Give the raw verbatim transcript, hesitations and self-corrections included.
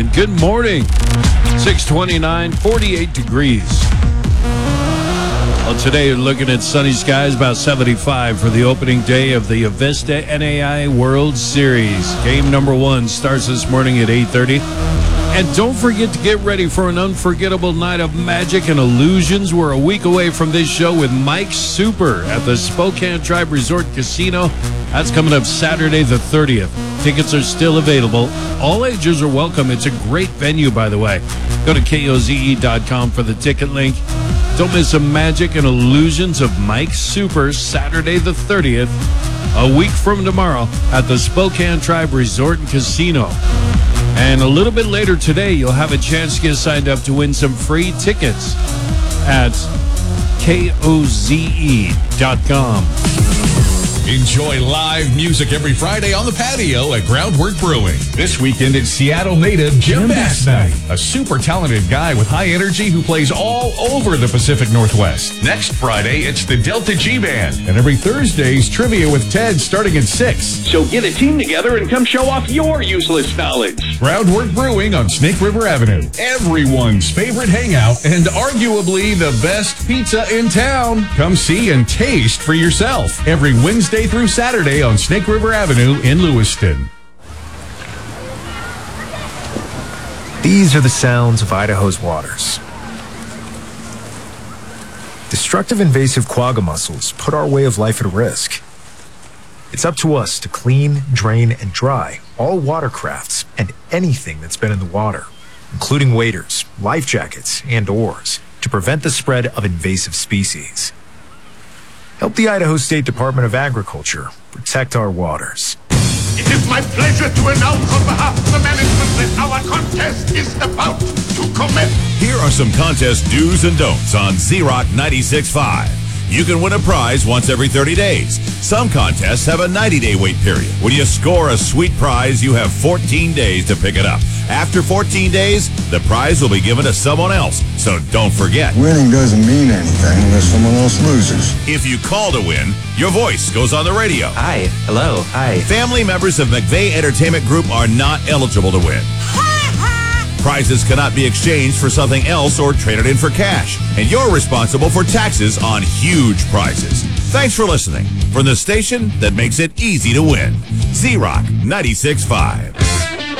and good morning. six twenty-nine, forty-eight degrees. Well, today you're looking at sunny skies, about seventy-five for the opening day of the Avesta N A I World Series. Game number one starts this morning at eight thirty. And don't forget to get ready for an unforgettable night of magic and illusions. We're a week away from this show with Mike Super at the Spokane Tribe Resort Casino. That's coming up Saturday the thirtieth. Tickets are still available. All ages are welcome. It's a great venue, by the way. Go to K O Z E dot com for the ticket link. Don't miss the magic and illusions of Mike Super Saturday the thirtieth, a week from tomorrow at the Spokane Tribe Resort and Casino. And a little bit later today, you'll have a chance to get signed up to win some free tickets at K O Z E dot com. Enjoy live music every Friday on the patio at Groundwork Brewing. This weekend, it's Seattle native Jim Bass Night, a super talented guy with high energy who plays all over the Pacific Northwest. Next Friday, it's the Delta G Band. And every Thursday's Trivia with Ted starting at six. So get a team together and come show off your useless knowledge. Groundwork Brewing on Snake River Avenue. Everyone's favorite hangout and arguably the best pizza in town. Come see and taste for yourself every Wednesday through Saturday on Snake River Avenue in Lewiston. These are the sounds of Idaho's waters. Destructive invasive quagga mussels put our way of life at risk. It's up to us to clean, drain, and dry all watercrafts and anything that's been in the water, including waders, life jackets, and oars, to prevent the spread of invasive species. Help the Idaho State Department of Agriculture protect our waters. It is my pleasure to announce on behalf of the management that our contest is about to commence. Here are some contest do's and don'ts on Z-Rock ninety-six point five. You can win a prize once every thirty days. Some contests have a ninety-day wait period. When you score a sweet prize, you have fourteen days to pick it up. After fourteen days, the prize will be given to someone else, so don't forget. Winning doesn't mean anything unless someone else loses. If you call to win, your voice goes on the radio. Hi. Hello. Hi. Family members of McVeigh Entertainment Group are not eligible to win. Prizes cannot be exchanged for something else or traded in for cash. And you're responsible for taxes on huge prizes. Thanks for listening. From the station that makes it easy to win. Z-Rock ninety-six point five.